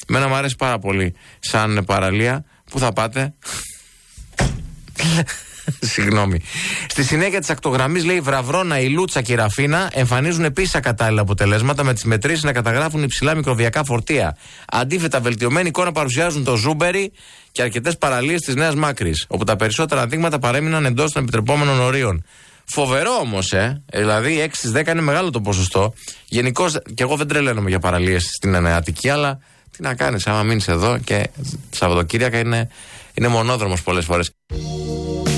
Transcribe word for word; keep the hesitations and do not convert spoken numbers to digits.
Εμένα μου αρέσει πάρα πολύ σαν παραλία. Πού θα πάτε? Συγγνώμη. Στη συνέχεια της ακτογραμμής, λέει, Βραβρώνα, η Λούτσα και η Ραφίνα εμφανίζουν επίσης ακατάλληλα αποτελέσματα, με τις μετρήσεις να καταγράφουν υψηλά μικροβιακά φορτία. Αντίθετα, βελτιωμένη εικόνα παρουσιάζουν το Ζούμπερι και αρκετές παραλίες της Νέας Μάκρης, όπου τα περισσότερα δείγματα παρέμειναν εντός των επιτρεπόμενων ορίων. Φοβερό όμως, ε. Δηλαδή, έξι στις δέκα είναι μεγάλο το ποσοστό. Γενικώς, και εγώ δεν τρελαίνομαι για παραλίες στην Αττική, αλλά τι να κάνεις, άμα μείνεις εδώ, και Σαββατοκύριακα είναι, είναι μονόδρομος πολλές φορές.